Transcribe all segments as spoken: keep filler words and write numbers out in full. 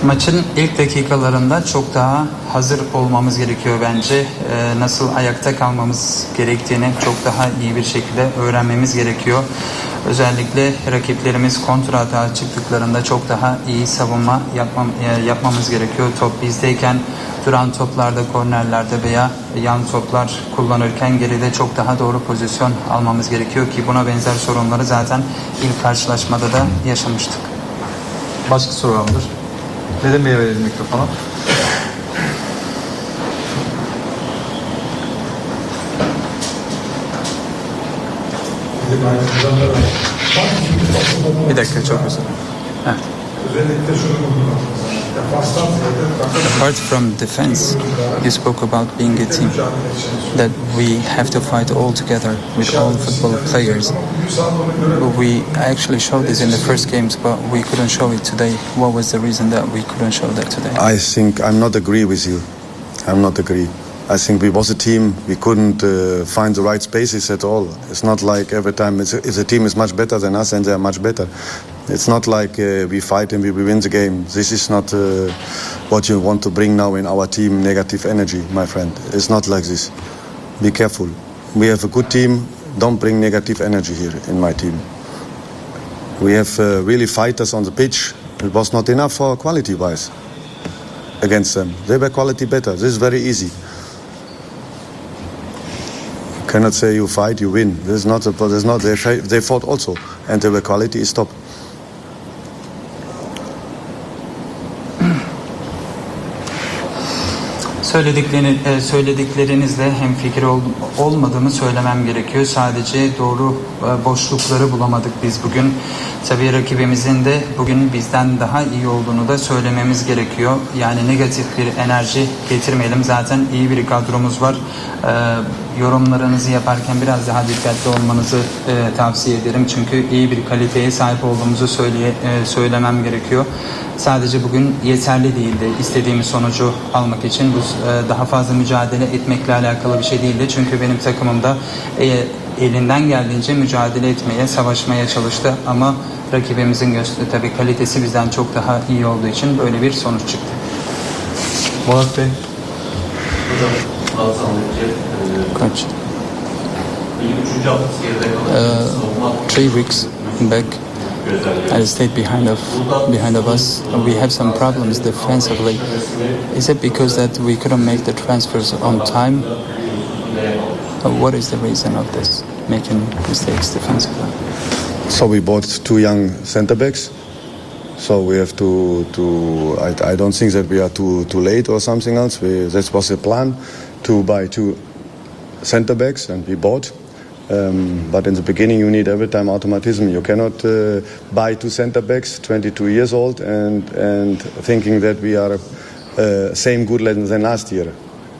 Maçın ilk dakikalarında çok daha hazır olmamız gerekiyor bence. Ee, nasıl ayakta kalmamız gerektiğini çok daha iyi bir şekilde öğrenmemiz gerekiyor. Özellikle rakiplerimiz kontra atağa çıktıklarında çok daha iyi savunma yapmam, e, yapmamız gerekiyor. Top bizdeyken duran toplarda, kornerlerde veya yan toplar kullanırken geride çok daha doğru pozisyon almamız gerekiyor ki buna benzer sorunları zaten ilk karşılaşmada da yaşamıştık. Başka soru var mıdır? Nedim Bey'e verelim mikrofonu. Bir dakika, çok özür dilerim. Apart from defense, you spoke about being a team, that we have to fight all together with all football players. We actually showed this in the first games, but we couldn't show it today. What was the reason that we couldn't show that today? I think I'm not agree with you. I'm not agree. I think we was a team. We couldn't uh, find the right spaces at all. It's not like every time it's, if the team is much better than us and they are much better. It's not like uh, we fight and we win the game. This is not uh, what you want to bring now in our team, negative energy, my friend. It's not like this. Be careful. We have a good team. Don't bring negative energy here in my team. We have uh, really fighters on the pitch. It was not enough for quality-wise against them. They were quality better. This is very easy. You cannot say you fight, you win. This is not. A, this is not. They, they fought also, and their quality is top. Söylediklerini, söylediklerinizle hemfikir ol, olmadığımı söylemem gerekiyor. Sadece doğru boşlukları bulamadık biz bugün. Tabii rakibimizin de bugün bizden daha iyi olduğunu da söylememiz gerekiyor. Yani negatif bir enerji getirmeyelim. Zaten iyi bir kadromuz var. Ee, yorumlarınızı yaparken biraz daha dikkatli olmanızı e, tavsiye ederim. Çünkü iyi bir kaliteye sahip olduğumuzu söyleye, e, söylemem gerekiyor. Sadece bugün yeterli değildi istediğimiz sonucu almak için. Bu e, daha fazla mücadele etmekle alakalı bir şey değildi. Çünkü benim takımımda e, elinden geldiğince mücadele etmeye, savaşmaya çalıştı. Ama rakibimizin gösterdiği tabii kalitesi bizden çok daha iyi olduğu için böyle bir sonuç çıktı. Murat Bey. Coach. Uh, three weeks back, I stayed behind of behind of us. We have some problems defensively. Is it because that we couldn't make the transfers on time? Or what is the reason of this, making mistakes defensively? So we bought two young centre backs. So we have to to. I, I don't think that we are too too late or something else. We, that was the plan, to buy two centre backs, and we bought. Um, but in the beginning, you need every time automatism. You cannot uh, buy two centre backs, twenty-two years old, and and thinking that we are uh, same good than last year.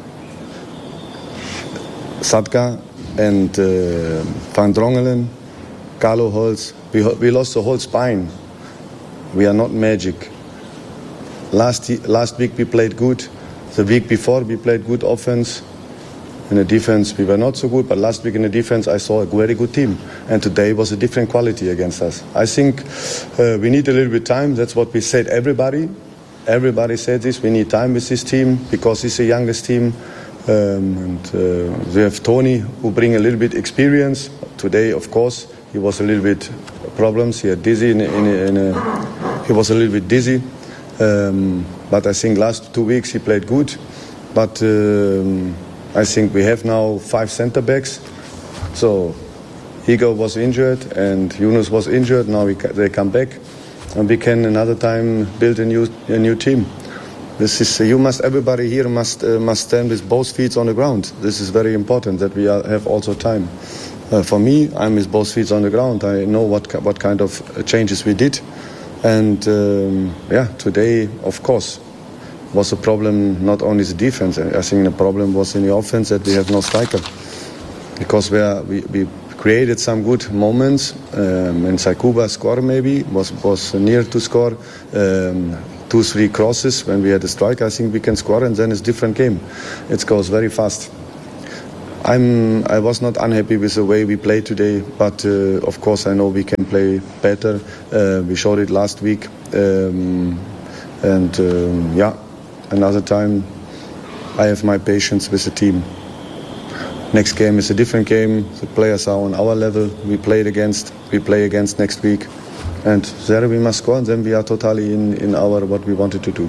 Sadka and uh, Van Drongelen, Carlo Holz, we we lost the whole spine. We are not magic. Last last week we played good. The week before we played good offense. In the defense we were not so good, but last week in the defense I saw a very good team. And today was a different quality against us. I think uh, we need a little bit time. That's what we said, everybody. Everybody said this. We need time with this team because it's the youngest team. Um, and uh, we have Tony who bring a little bit experience. Today, of course, he was a little bit problems. He had dizzy. In a, in a, in a, he was a little bit dizzy. Um, but I think last two weeks he played good. But um, I think we have now five centre backs. So Igor was injured and Yunus was injured. Now we, they come back, and we can another time build a new a new team. This is you must everybody here must uh, must stand with both feet on the ground. This is very important that we are, have also time. Uh, for me, I'm with both feet on the ground. I know what what kind of changes we did, and um, yeah, today of course was a problem. Not only the defense, I think the problem was in the offense that we have no striker, because we are, we, we created some good moments. Um, and Saikuba score maybe was was near to score. Um, two three crosses when we had a striker. I think we can score, and then it's a different game. It goes very fast. I'm, I was not unhappy with the way we played today, but uh, of course I know we can play better. Uh, we showed it last week. Um, And um, yeah, another time I have my patience with the team. Next game is a different game. The players are on our level. We played against. We play against next week, and there we must score. And then we are totally in in our what we wanted to do.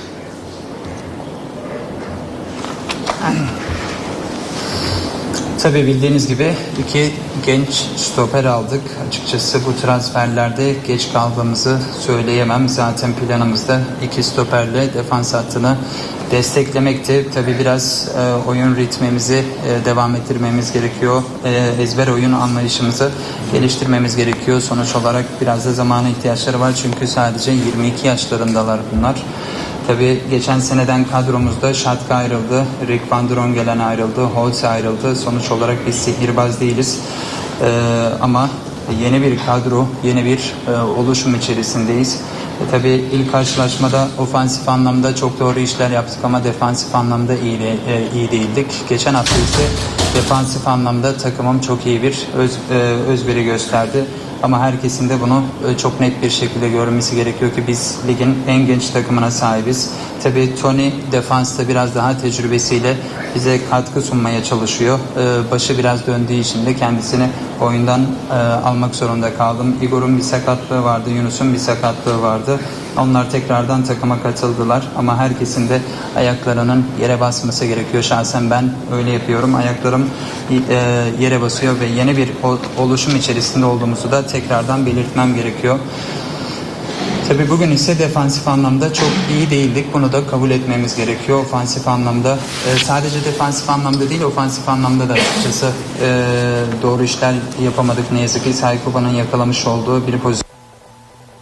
Tabii bildiğiniz gibi iki genç stoper aldık. Açıkçası bu transferlerde geç kaldığımızı söyleyemem. Zaten planımızda iki stoperle defans hattını desteklemekti. Tabii biraz e, oyun ritmimizi e, devam ettirmemiz gerekiyor. E, ezber oyun anlayışımızı geliştirmemiz gerekiyor. Sonuç olarak biraz da zamana ihtiyaçları var. Çünkü sadece yirmi iki yaşlarındalar bunlar. Tabii geçen seneden kadromuzda Şatka ayrıldı, Rick Van Drongelen ayrıldı, Holtz ayrıldı. Sonuç olarak biz sihirbaz değiliz. Ee, ama yeni bir kadro, yeni bir e, oluşum içerisindeyiz. E, tabii ilk karşılaşmada ofansif anlamda çok doğru işler yaptık ama defansif anlamda iyi, de, e, iyi değildik. Geçen hafta ise defansif anlamda takımım çok iyi bir öz, e, özveri gösterdi. Ama herkesin de bunu çok net bir şekilde görmesi gerekiyor ki biz ligin en genç takımına sahibiz. Tabii Tony defansta biraz daha tecrübesiyle bize katkı sunmaya çalışıyor. Başı biraz döndüğü için de kendisini oyundan almak zorunda kaldım. Igor'un bir sakatlığı vardı, Yunus'un bir sakatlığı vardı. Onlar tekrardan takıma katıldılar ama herkesin de ayaklarının yere basması gerekiyor. Şahsen ben öyle yapıyorum. Ayaklarım yere basıyor ve yeni bir oluşum içerisinde olduğumuzu da tekrardan belirtmem gerekiyor. Tabii bugün ise defansif anlamda çok iyi değildik. Bunu da kabul etmemiz gerekiyor. Ofansif anlamda sadece defansif anlamda değil, ofansif anlamda da açıkçası doğru işler yapamadık. Ne yazık ki Saykuba'nın yakalamış olduğu bir pozisyon